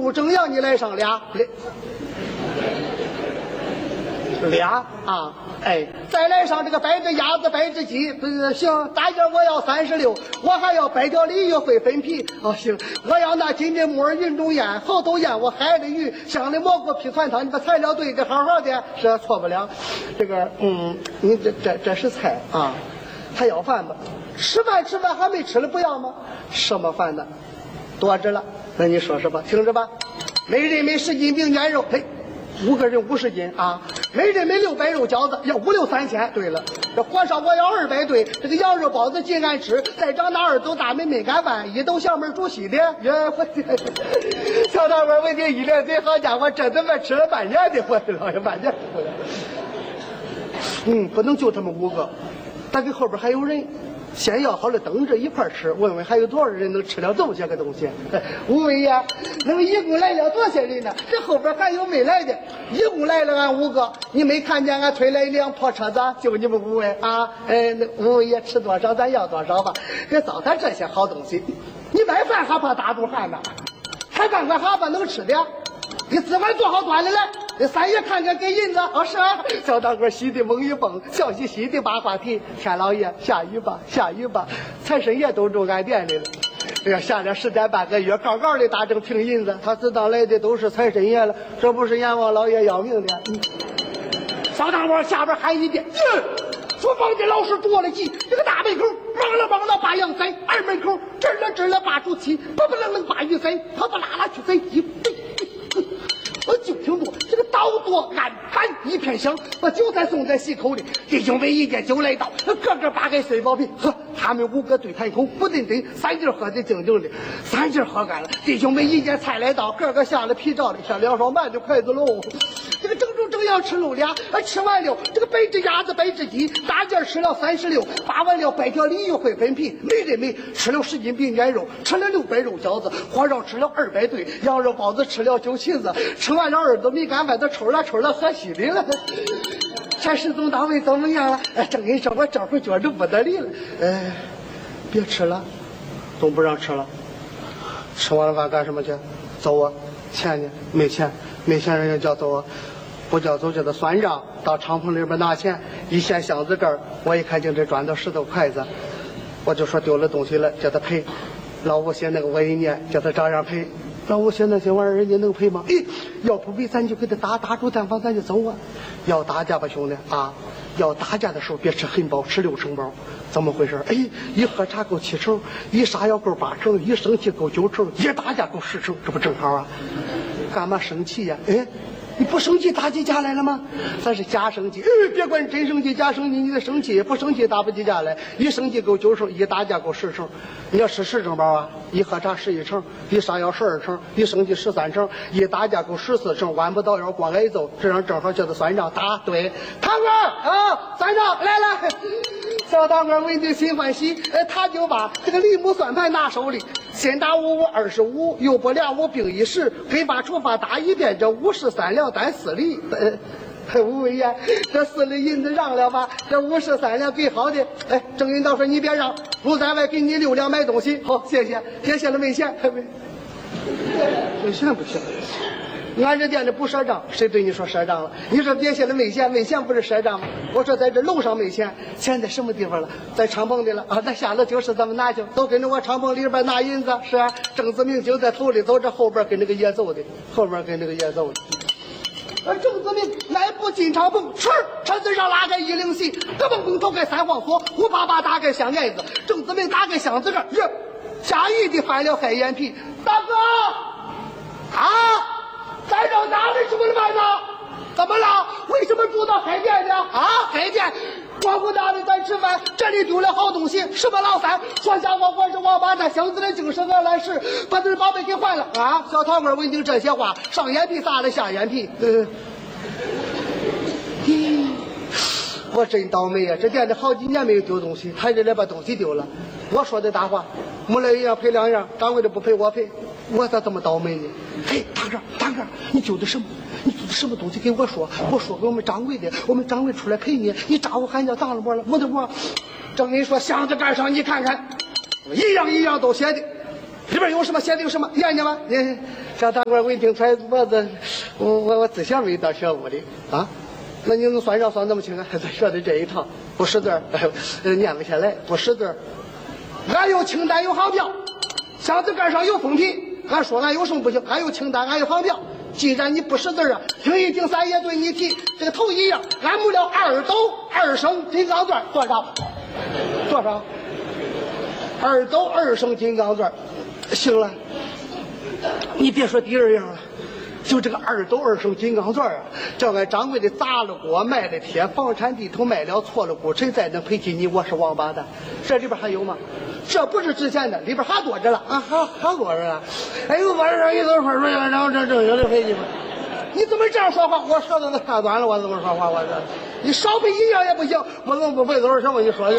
中午正阳你来上俩啊！哎，再来上这个100只鸭子100只鸡，行，大件我要36，我还要100条鲤鱼会分皮。哦，行，我要那金针木耳云中雁，猴头雁我海的鱼，香的蘑菇皮酸汤，你把材料对的好好的，这错不了。这个你这是菜啊，还要饭吧？吃饭还没吃了不要吗？什么饭呢？多着了，那你说吧，听着吧，每人每10斤饼卷肉，嘿，5个人50斤啊。每人每600肉饺子，要5、6、3千。对了，这火烧我要200对，这个羊肉包子尽俺吃。再长那2斗大焖干饭，1斗小焖煮稀的。我小大伙问题一咧嘴，好家伙，这他妈吃了半年的，我的老爷半年回来。不能就他们5个，但给后边还有人。先要好了，等着一块吃，问问还有多少人能吃了这么些个东西。吴伟呀，那么一共来了多些人呢？这后边还有没来的，一共来了俺5个。你没看见俺推来一辆破车子，就你们5位啊？那吴伟也吃多少咱要多少吧，别糟蹋这些好东西。你买饭还怕大肚汉呢？还半块哈巴能吃的？你自碗做好端来来，这3爷看看给银子。哦，是啊，小大个喜的猛一蹦，笑嘻嘻的把话题。天老爷，下雨吧，下雨吧，财神爷都住俺店里了。哎呀，下了10天半个月，高高的打正平银子，他知道来的都是财神爷了，这不是阎王老爷要命的。小大伙下边喊一遍，厨房的老师着了急，这个大门口忙了把羊宰，二门口吱了把猪蹄，不愣把鱼宰，啪啪啦啦去宰鸡。我就听着这个刀剁案板一片响，把酒菜送在席口里，弟兄们一见酒来到，个个把给水饱瓶，喝，他们5个对谈口，不顿3斤喝的静静的，3斤喝干了，弟兄们一见菜来到，个个下了皮罩里，下2双半的筷子喽。这个正要吃肉俩，吃完了这个100只鸭子100只鸡，大件吃了36，发完了100条鲤鱼会分皮，每人吃了10斤饼卷肉，吃了600肉饺子，火烧吃了200对，羊肉包子吃了9旗子，吃完了2斗米干饭都抽了喝稀里了。这市总单位怎么样了？正跟你说，我这会觉着不得了了。别吃了，都不让吃了。吃完了饭干什么去？走啊！钱呢？没钱人家叫走啊！不叫走叫他算账，到敞篷里边拿钱，一掀箱子盖儿，我一看就这砖头石头筷子，我就说丢了东西了，叫他赔。老吴写那个我一念，叫他照样赔。老吴写那些玩意儿，人家能赔吗？要不赔咱就给他打住蛋房，咱就走啊！要打架吧，兄弟啊！要打架的时候别吃很饱，吃6成饱。怎么回事？一喝茶够7成，一杀药够8成，一生气够9成，一打架够10成，这不正好啊？干嘛生气呀？你不生气打起架来了吗？咱是假生气。别管真生气假生气，你得生气，不生气打不起架来。一生气够9成，一打架够10成。你要吃10成饱啊？一喝茶11成，一杀药12成，一生气13成，一打架够14成，弯不到腰光挨揍，这样正好叫他算账打。对，堂哥啊，算账来了。小堂哥闻听心欢喜，他就把这个梨木算盘拿手里，先打5 25，又拨2 5并1 10，给把除法打一遍，这53两单4厘。吴伟呀，这4厘银子让了吧？这53两给好的。郑云道说你别让，路在外给你6两买东西。好，谢谢了，没钱。没钱不行。俺这店里不赊账，谁对你说赊账了？你说别写了没钱不是赊账吗？我说在这楼上没钱，钱在什么地方了？在敞篷里了啊！那下楼就是咱们拿去，都跟着我敞篷里边拿银子。是啊，郑子明就在头里走，这后边跟这个野走的，郑子明来步进敞篷，车子上拉开104，咯嘣嘣投开3黄锁，5啪啪打开箱盖子，郑子明打开箱子盖，下意的翻了海眼皮，大哥啊！咱这哪里什么办呢？怎么了？为什么住到海淀呢？啊，海淀，光顾哪里咱吃饭？这里丢了好东西，什么老三？说下我是王八蛋，箱子里精神来时，把这宝贝给换了啊！小堂哥闻听这些话，上眼皮撒了下眼皮。我真倒霉呀！这店里好几年没有丢东西，他这来把东西丢了。我说的大话，没来一样赔2样，掌柜的不赔我赔，我咋这么倒霉呢？堂哥，你丢的什么？你丢的什么东西？给我说，我说给我们掌柜的，我们掌柜出来赔你。你咋我喊叫当了我了？没得我。正跟你说，箱子盖上你看看，一样都写的。 里边有什么写的有什么？念念吧。小堂官闻听揣脖子，我自想没到学武的啊。那你能算账算那么清啊？学的这一套不识字儿，念不下来，不识字儿。俺有清单有航票，箱子盖上有封皮。俺说俺有什么不行？俺有清单，俺有航票。既然你不识字啊，听一听三爷对你提这个头一样，俺木了2斗2升金刚钻，多少？多少？2斗2升金刚钻，行了。你别说第二样了，就这个2斗2升金刚钻啊，叫俺掌柜的砸了锅卖了铁，房产地头卖了错了股，谁再能赔起你？我是王八蛋。这里边还有吗？这不是值钱的，里边还多着了啊，还多着了。哎呦，晚上一都说然后这正经的赔你们，你怎么这样说话？我舌头都看短了，我怎么说话？我这你少赔一样也不行，我怎么不赔多少钱？我跟你说就是。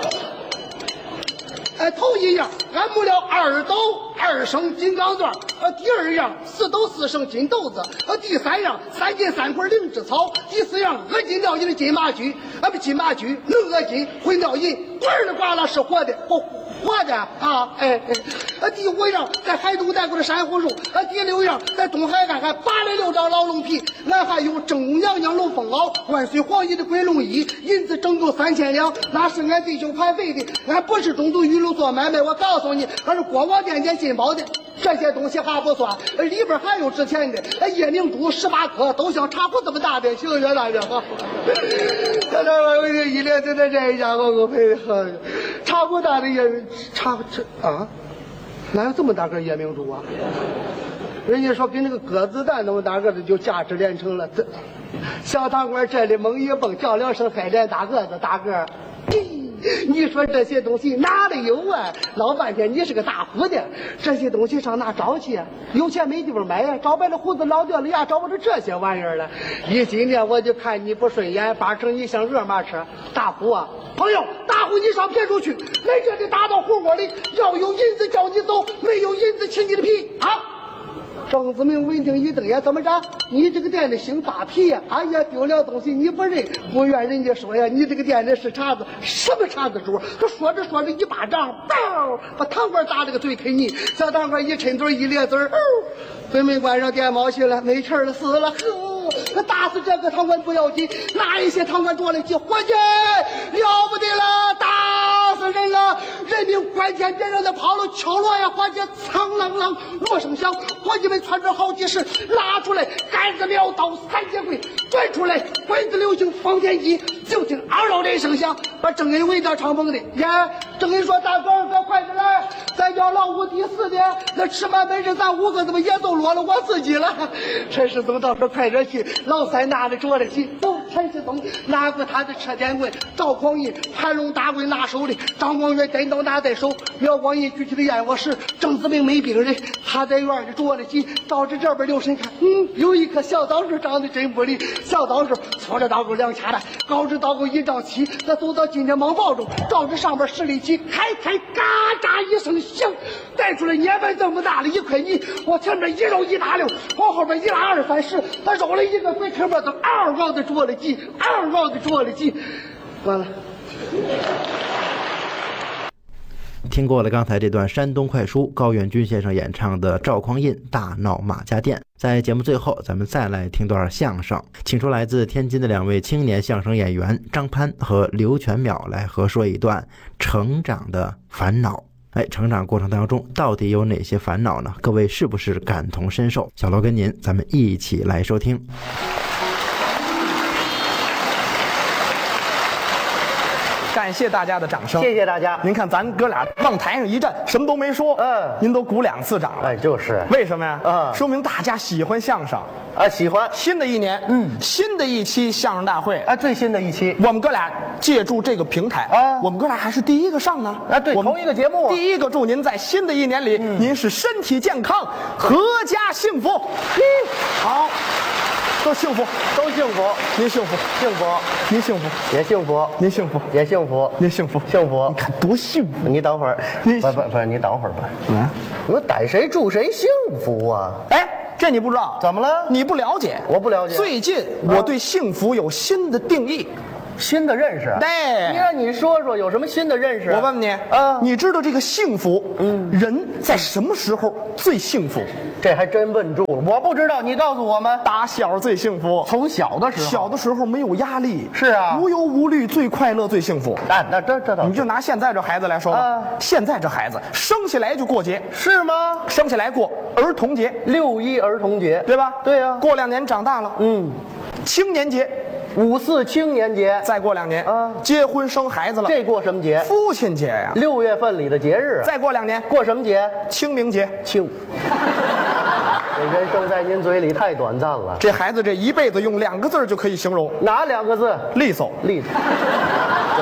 哎，头一样，俺木了2斗2升金刚钻，第二样4斗4升金豆子，第三样3斤3块灵芝草，第四样鹅金料银的金马驹，金马驹能鹅金混料银，滚儿的呱啦是活的，活的啊！第5样在海东带过的珊瑚树，第6样在东海岸还拔了6张老龙皮，俺还有正宫娘娘龙凤袄，万岁皇爷的龟龙衣，银子整够3000两，那是俺弟兄盘费的，俺不是中途鱼路做买卖，我告诉你，俺是国王殿进宝的。这些东西还不算，里边还有值钱的，夜明珠18颗，都像茶壶这么大的，行越大越好。他这我一连在这一家伙给我赔的，茶壶大的啊，哪有这么大个夜明珠啊？人家说跟那个鸽子蛋那么大个的就价值连城了。这小堂官这里猛一蹦，叫2声海莲大个子大个。你说这些东西哪里有啊？老半天你是个大户的，这些东西上哪找去？有钱没地方买呀，找白了胡子老掉了牙，找不着这些玩意儿了。一今天我就看你不顺眼，8成你像热马车。大户啊，朋友，大户你上别处去，来这里打到胡窝里，要有银子叫你走，没有银子亲你的皮啊！郑子明闻听一瞪眼，怎么着？你这个店里姓大皮呀！哎呀，丢了东西你不认，不愿人家说呀，你这个店里是茬子，什么茬子主？他说着说着一巴掌，包把堂官打了个嘴啃你。小堂官一抻嘴一咧嘴，嘴门关上电毛去了，没气了，死了。呵，打死这个堂官不要紧，那一些堂官着了急，伙计了不得了，打死人了！人命关天，别让他跑了，敲锣呀！伙计，苍啷啷，锣声响，伙计们窜出好几十，拉出来杆子苗刀3节棍，滚出来滚子流星方天戟，就听嗷嗷的一声响，把郑恩围到敞篷的。呀，郑恩说：“大哥，快点来，咱叫老五第4的，那吃饭本事咱5个怎么也都落了我自己了。”陈世宗倒说：“快点去。”老三拿着着了去，陈世宗拿过他的车点棍，赵匡胤盘龙大棍拿手里，张光远真刀拿在手，苗光义举起的燕窝石，郑子明没病人，他在院里着了急，照着这边留神看，有一棵小枣树长得真不利，小枣树搓着刀钩2掐的，高着刀钩1丈7，他走到金天蟒抱中，照着上边10里起，开嘎喳一声响，带出来捏板这么大的一块泥，往前面一揉一大溜，往后边一拉2、3十，他揉了一个鬼坑吧，都嗷嗷的着了急，嗷嗷的着了急，完了。 听过了刚才这段山东快书高远军先生演唱的赵匡胤大闹马家店，在节目最后咱们再来听段相声，请出来自天津的2位青年相声演员张潘和刘全淼来合说一段成长的烦恼。成长过程当中到底有哪些烦恼呢？各位是不是感同身受？小罗跟您咱们一起来收听。 感谢大家的掌声， 谢谢大家。 您看咱哥俩往台上一站，什么都没说，您都鼓2次掌了。 就是， 为什么呀？说明大家喜欢相声啊，喜欢。 新的一年，新的一期相声大会， 最新的一期， 我们哥俩借助这个平台啊，我们哥俩还是第一个上呢。 对，同一个节目， 第一个祝您在新的一年里，您是身体健康，阖家幸福。好。都幸福， 都幸福， 您幸福， 幸福， 您幸福， 也幸福， 您幸福， 也幸福， 您幸福， 幸福。 你看多幸福！ 你等会儿，不，你等会儿吧。我逮谁祝谁幸福啊？ 这你不知道？ 怎么了？ 你不了解， 我不了解。 最近我对幸福有新的定义。 新的认识。 对， 你让你说说有什么新的认识？ 我问你，你知道这个幸福，人在什么时候最幸福？ 这还真问住了，我不知道，你告诉我们。 打小最幸福， 从小的时候， 小的时候没有压力， 是啊， 无忧无虑，最快乐，最幸福。 那这倒， 你就拿现在这孩子来说吧，现在这孩子生下来就过节， 是吗？ 生下来过儿童节 6·1儿童节， 对吧？ 对呀。 过2年长大了，青年节。 5·4青年节， 再过2年，结婚生孩子了， 这过什么节？ 父亲节呀。 6月份里的节日。 再过2年， 过什么节？ 清明节。 清。这人生在您嘴里太短暂了。 这孩子这一辈子用2个字就可以形容， 哪2个字？ 利索。 利索。对。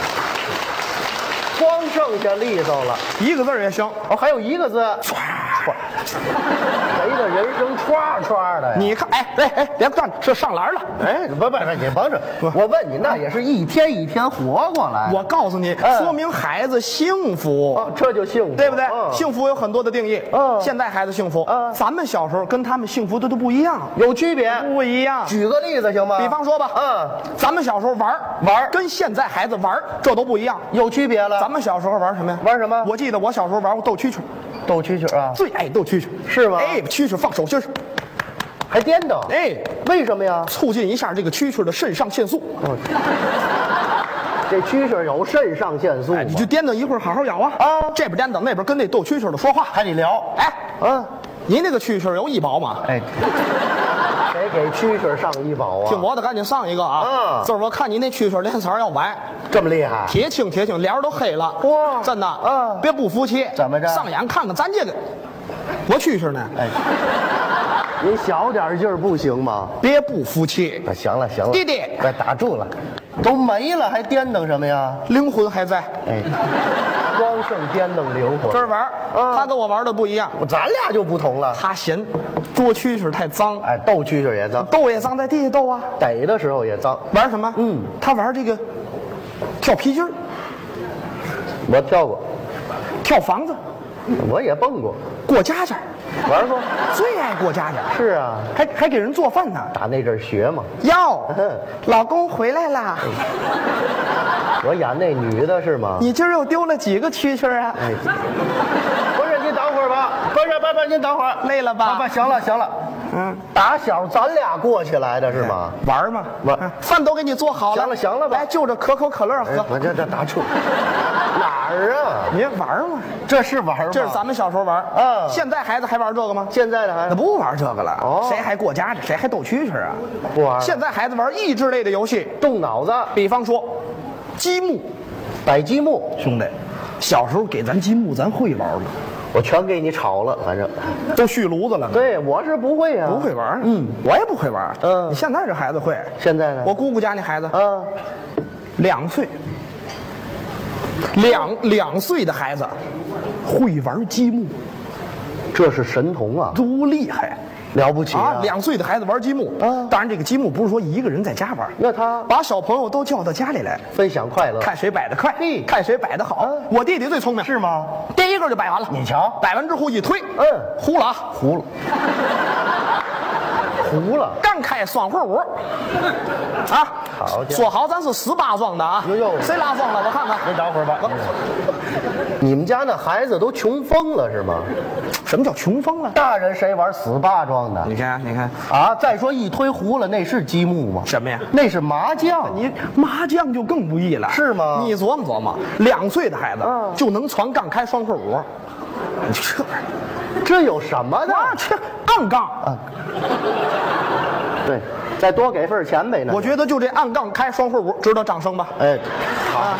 光剩下利索了 ，1个字也行。 哦，还有1个字，唰。谁的人生唰唰的呀？ 你看，哎，别站，这上篮了。 哎，不，你甭着。我问你，那也是一天一天活过来。 我告诉你，说明孩子幸福。 这就幸福， 对不对？幸福有很多的定义。现在孩子幸福，咱们小时候跟他们幸福的都不一样， 有区别， 不一样。 举个例子行吗？ 比方说吧，咱们小时候玩，跟现在孩子玩这都不一样， 有区别了。 咱们小时候玩什么呀？ 玩什么？ 我记得我小时候玩过斗蛐蛐。 斗蛐蛐啊， 最爱斗蛐蛐， 是吗？ 哎，蛐蛐放手心， 还颠倒。 哎， 为什么呀？ 促进一下这个蛐蛐的肾上腺素。 这蛐蛐有肾上腺素， 你就颠倒一会儿，好好咬啊！这边颠倒，那边跟那斗蛐蛐的说话， 还得聊。 哎，你那个蛐蛐有医保吗？ 哎，谁给蛐蛐上医保啊？ 听我的，赶紧上一个啊！这我看你那蛐蛐脸色要歪， 这么厉害？ 铁青，脸都黑了。哇，真的别不服气。 怎么着？ 上眼看看咱这个，我蛐蛐呢？ 哎，你小点劲儿不行吗？ 别不服气。 行了， 弟弟， 快打住了，都没了还颠腾什么呀？ 灵魂还在。 哎，光剩颠腾灵魂。 这儿玩，他跟我玩的不一样， 咱俩就不同了。 他嫌捉蛐蛐太脏， 哎，斗蛐蛐也脏， 斗也脏，在地下斗啊， 逮的时候也脏。 玩什么？他玩这个跳皮筋儿， 我跳过； 跳房子， 我也蹦过； 过家家， 玩过， 最爱过家家。 是啊， 还给人做饭呢。 打那阵学嘛。 哟，老公回来啦！ 我演那女的是吗？ 你今儿又丢了几个蛐蛐啊？ 哎，不是，你等会儿吧。不是，您等会儿。 累了吧？ 行了。打小咱俩过起来的是吗？ 玩嘛，饭都给你做好了。 行了吧？ 来，就着可口可乐喝。 我这打住。哪儿啊？ 你玩嘛？ 这是玩吗？ 这是咱们小时候玩。现在孩子还玩这个吗？ 现在的孩子不玩这个了。谁还过家家？谁还斗蛐蛐啊？ 不玩。 现在孩子玩益智类的游戏， 动脑子。 比方说，积木， 摆积木。 兄弟，小时候给咱积木，咱会玩吗？ 我全给你炒了，反正都续炉子了。 对，我是不会啊， 不会玩。我也不会玩。你现在这孩子会。 现在呢？ 我姑姑家那孩子，2岁，2岁的孩子会玩积木， 这是神童啊， 多厉害！ 了不起啊 ！2岁的孩子玩积木当然这个积木不是说一个人在家玩， 那他把小朋友都叫到家里来分享快乐， 看谁摆得快，看谁摆得好。我弟弟最聪明， 是吗？ 第一个就摆完了， 你瞧， 摆完之后一推，糊了，刚开双会舞啊！ 好， 说好咱是18桩的啊！谁拉风了？我看看。 你等会儿吧。你们家那孩子都穷疯了是吗？ 什么叫穷疯了？ 大人谁玩18桩的？ 你看啊！再说一推糊了，那是积木吗？ 什么呀？ 那是麻将。 你麻将就更不易了， 是吗？ 你琢磨琢磨，2岁的孩子就能传杠开双会舞，你这有什么的？ 这暗杠啊！对，再多给份钱呗。 我觉得就这暗杠开双会舞值得掌声吧。 哎，好。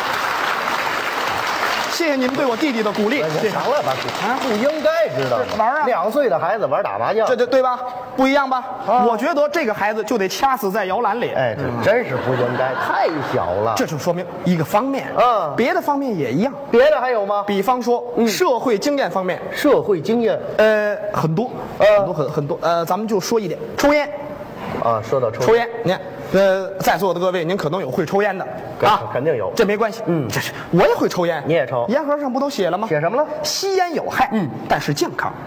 谢谢您对我弟弟的鼓励。 行了吧，不应该知道玩啊 ！2岁的孩子玩打麻将， 对吧？不一样吧？我觉得这个孩子就得掐死在摇篮里。 哎，这真是不应该，太小了。 这就说明一个方面，别的方面也一样。 别的还有吗？ 比方说社会经验方面， 社会经验， 很多，很多。咱们就说一点，抽烟。 啊，说到抽烟，你看，在座的各位，您可能有会抽烟的啊， 肯定有， 这没关系。这是我也会抽烟， 你也抽？ 烟盒上不都写了吗？ 写什么了？ 吸烟有害，但是健康。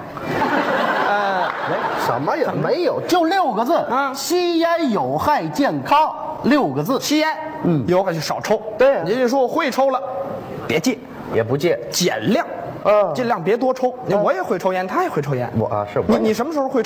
什么也没有，就6个字吸烟有害健康，6个字。 吸烟有就少抽。 对也就是说我会抽了，别戒， 也不戒， 减量，尽量别多抽。我也会抽烟，他也会抽烟。 是我你什么时候会